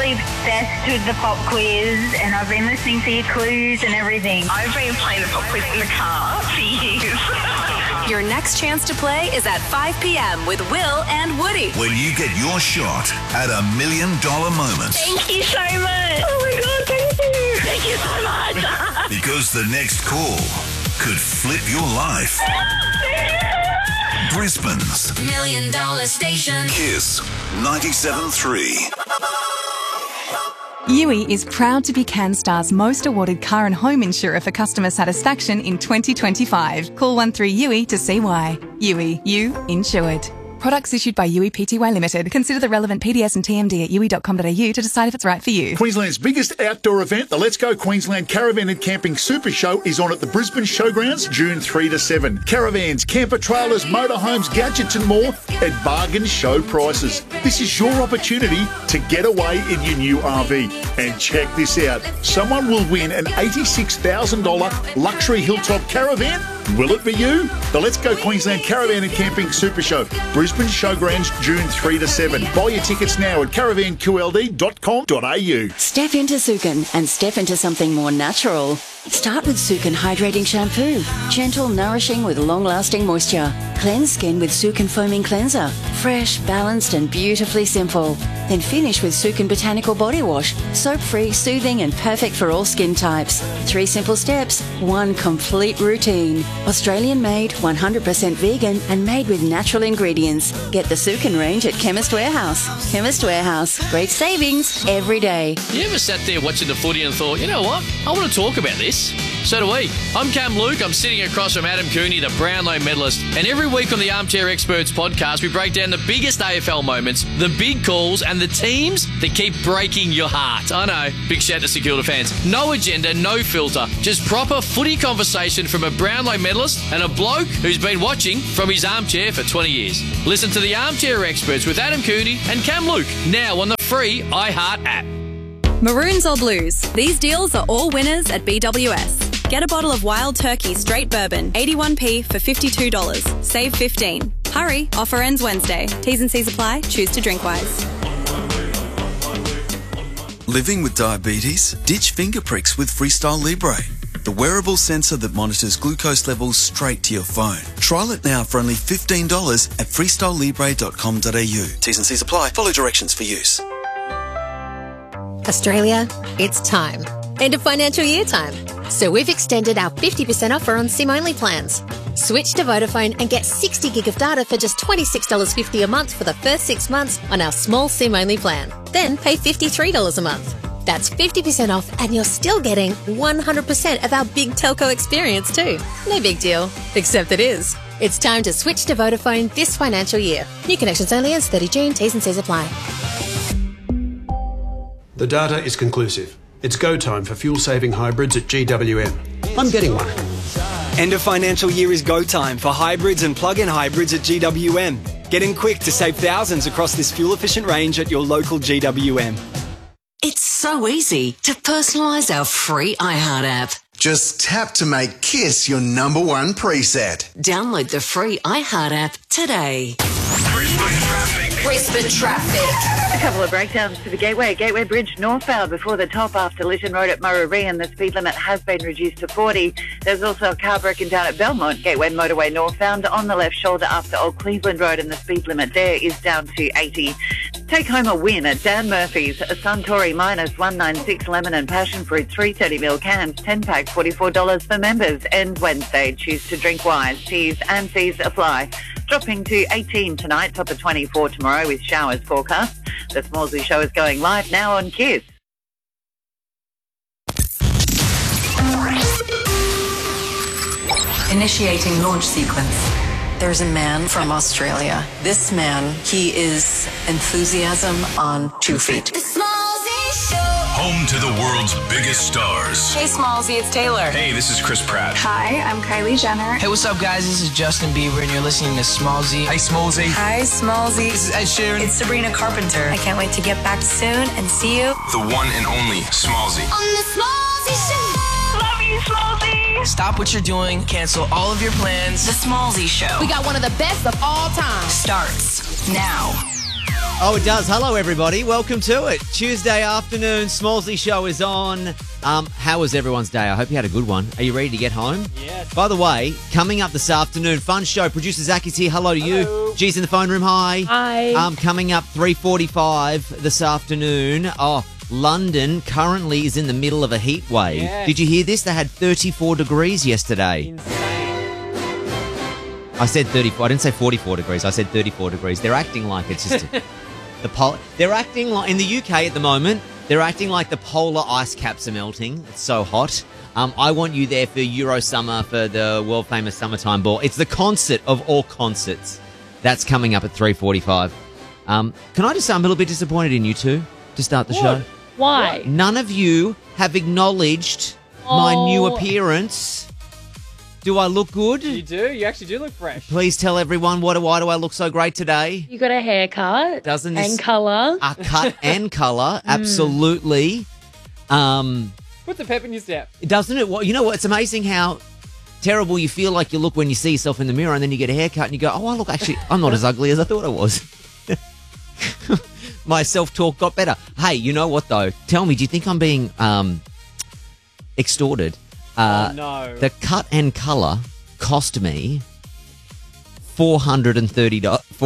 absolutely obsessed with the pop quiz, and I've been listening to your clues and everything. I've been playing the pop quiz in the car for years. Your next chance to play is at 5 p.m. with Will and Woody. When you get your shot at $1 million moment. Thank you so much. Oh my God, thank you. Thank you so much. Because the next call could flip your life. Brisbane's $1 Million Station. Kiss 97.3. Yui is proud to be CanStar's most awarded car and home insurer for customer satisfaction in 2025. Call 13-YUI to see why. Yui, you insured. Products issued by Yui Pty Limited. Consider the relevant PDS and TMD at yui.com.au to decide if it's right for you. Queensland's biggest outdoor event, the Let's Go Queensland Caravan and Camping Super Show, is on at the Brisbane Showgrounds June 3 to 7. Caravans, camper trailers, motorhomes, gadgets and more at bargain show prices. This is your opportunity to get away in your new RV. And check this out. Someone will win an $86,000 luxury hilltop caravan. Will it be you? The Let's Go Queensland Caravan and Camping Super Show, Brisbane Showgrounds, June 3 to 7. Buy your tickets now at caravanqld.com.au. Step into Sukin and step into something more natural. Start with Sukin Hydrating Shampoo. Gentle, nourishing with long-lasting moisture. Cleanse skin with Sukin Foaming Cleanser. Fresh, balanced and beautifully simple. Then finish with Sukin Botanical Body Wash. Soap-free, soothing and perfect for all skin types. 3 simple steps, 1 complete routine. Australian-made, 100% vegan and made with natural ingredients. Get the Sukin range at Chemist Warehouse. Chemist Warehouse. Great savings every day. You ever sat there watching the footy and thought, you know what, I want to talk about this? So do we. I'm Cam Luke. I'm sitting across from Adam Cooney, the Brownlow medalist. And every week on the Armchair Experts podcast, we break down the biggest AFL moments, the big calls, and the teams that keep breaking your heart. I know. Big shout to Security fans. No agenda, no filter. Just proper footy conversation from a Brownlow medalist and a bloke who's been watching from his armchair for 20 years. Listen to the Armchair Experts with Adam Cooney and Cam Luke, now on the free iHeart app. Maroons or blues? These deals are all winners at BWS. Get a bottle of Wild Turkey Straight Bourbon, 81p for $52. Save $15. Hurry, offer ends Wednesday. T's and C's apply. Choose to drink wise. Living with diabetes? Ditch finger pricks with Freestyle Libre, the wearable sensor that monitors glucose levels straight to your phone. Trial it now for only $15 at freestylelibre.com.au. T's and C's apply. Follow directions for use. Australia, it's time. End of financial year time. So we've extended our 50% offer on SIM-only plans. Switch to Vodafone and get 60 gig of data for just $26.50 a month for the first 6 months on our small SIM-only plan. Then pay $53 a month. That's 50% off and you're still getting 100% of our big telco experience too. No big deal, except it is. It's time to switch to Vodafone this financial year. New connections only ends 30 June. T's and C's apply. The data is conclusive. It's go time for fuel-saving hybrids at GWM. I'm getting one. End of financial year is go time for hybrids and plug-in hybrids at GWM. Get in quick to save thousands across this fuel-efficient range at your local GWM. It's so easy to personalise our free iHeart app. Just tap to make Kiss your #1 preset. Download the free iHeart app today. Brisbane traffic. A couple of breakdowns to the Gateway Bridge northbound before the top after Lytton Road at Murray, and the speed limit has been reduced to 40. There's also a car broken down at Belmont Gateway motorway northbound on the left shoulder after Old Cleveland Road, and the speed limit there is down to 80. Take home a win at Dan Murphy's. A Suntory minus 196 lemon and passion fruit 330ml cans, 10 pack, $44 for members. End Wednesday. Choose to drink wise. T's and C's apply. Dropping to 18 tonight, top of 24 tomorrow with showers forecast. The Smallsy Show is going live now on Kiss. Initiating launch sequence. There's a man from Australia. This man, he is enthusiasm on 2 feet. Home to the world's biggest stars. Hey, Smallsy, it's Taylor. Hey, this is Chris Pratt. Hi, I'm Kylie Jenner. Hey, what's up, guys? This is Justin Bieber, and you're listening to Smallsy. Hey, Smallsy. Hi, Smallsy. This is Ed Sheeran. It's Sabrina Carpenter. I can't wait to get back soon and see you. The one and only Smallsy. On the Smallsy Show. Love you, Smallsy. Stop what you're doing. Cancel all of your plans. The Smallsy Show. We got one of the best of all time. Starts now. Oh, it does. Hello, everybody. Welcome to it. Tuesday afternoon, Smallsy Show is on. How was everyone's day? I hope you had a good one. Are you ready to get home? Yes. By the way, coming up this afternoon, fun show. Producer Zach is here. Hello to you. G's in the phone room. Hi. Hi. Coming up 3:45 this afternoon. Oh, London currently is in the middle of a heat wave. Yes. Did you hear this? They had 34 degrees yesterday. I said 34. I didn't say 44 degrees. I said 34 degrees. They're acting like it's just they're acting like in the UK at the moment. They're acting like the polar ice caps are melting. It's so hot. I want you there for Eurosummer, for the world famous summertime ball. It's the concert of all concerts. That's coming up at 3:45. Can I just say I'm a little bit disappointed in you two to start the show? Why? None of you have acknowledged my new appearance. Do I look good? You do. You actually do look fresh. Please tell everyone why do I look so great today? You got a haircut. Doesn't this and colour. A cut and colour, absolutely. Put the pep in your step. Doesn't it? Well, you know what? It's amazing how terrible you feel like you look when you see yourself in the mirror, and then you get a haircut and you go, "Oh, I look actually, I'm not as ugly as I thought I was." My self-talk got better. Hey, you know what though? Tell me, do you think I'm being extorted? No. The cut and colour cost me $430.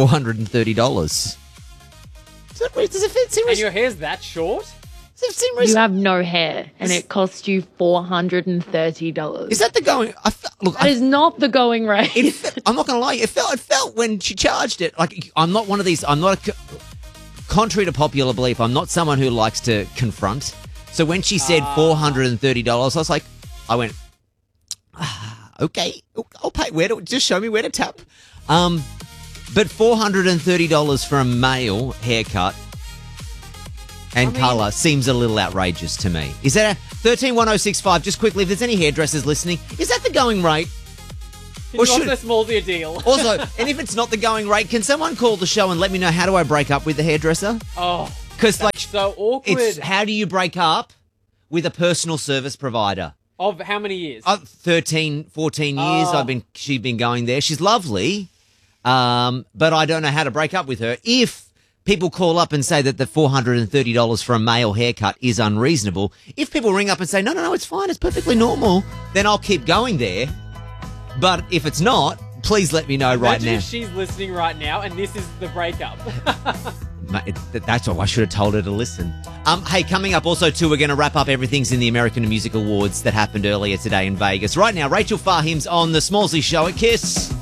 Does it fit? And your hair's that short? You have no hair, and it cost you $430. Is that the going? That is not the going rate. I'm not going to lie. It felt when she charged it. Like I'm not one of these. I'm not contrary to popular belief. I'm not someone who likes to confront. So when she said $430, I was like, I went, okay, I'll pay. Just show me where to tap. But $430 for a male haircut and colour seems a little outrageous to me. Is that a 131065? Just quickly, if there's any hairdressers listening, is that the going rate? Or should the Smallsy a deal? Also, and if it's not the going rate, can someone call the show and let me know how do I break up with the hairdresser? Oh, because like so awkward. How do you break up with a personal service provider? Of how many years? 13, 14 years. She's been going there. She's lovely, but I don't know how to break up with her. If people call up and say that the $430 for a male haircut is unreasonable, if people ring up and say, no, it's fine, it's perfectly normal, then I'll keep going there. But if it's not, please let me know right now. Imagine if she's listening right now and this is the breakup. That's all. I should have told her to listen. Hey, coming up also too, we're going to wrap up everything's in the American Music Awards that happened earlier today in Vegas. Right now, Rachel Fahim's on the Smallsy Show at KISS.